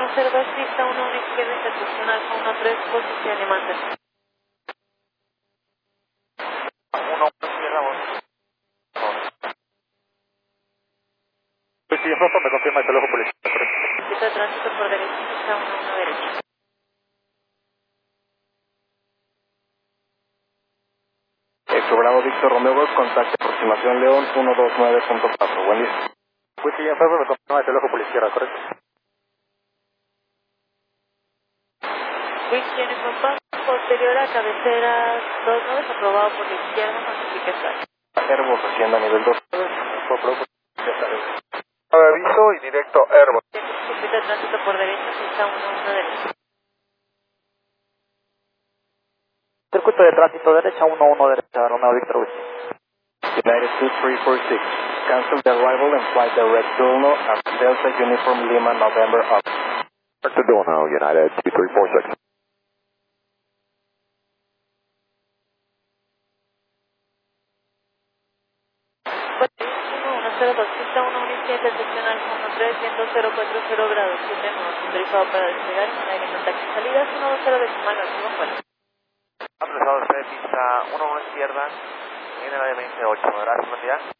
102, pista 1 izquierda, intersección Alfa 13, posición Limantel. 1 izquierda, vos. Pues sí, Rafa, me confirma el teléfono policial. Pista de tránsito por derecha, pista 1 derecha. Bravo Víctor Romeo Golf, contacto aproximación León 129.4. Buen día. Pues sí, Rafa, me confirma el teléfono policial, ¿correcto? Wix tiene compás posterior a cabecera 29, aprobado por la izquierda, notifique está. Airbus, hacienda nivel 2. Aviso y directo Airbus. Circuito de tránsito por derecha, pista 1 derecha. Circuito de tránsito derecha 11 derecha, Romeo Víctor Whisky. United 2346. Cancel the arrival and flight direct Dulno at Delta Uniform Lima November up. To Dulno, United 2346. Bueno, 102, pista 1 izquierda, intersección Alfa 13, viento 040 grados 7 nudos, autorizado para despegar, con aire en contacto y salida, 120 decimal, máximo fuera. Autorizado usted, pista 1 izquierda, en el área 28. Gracias, buen día.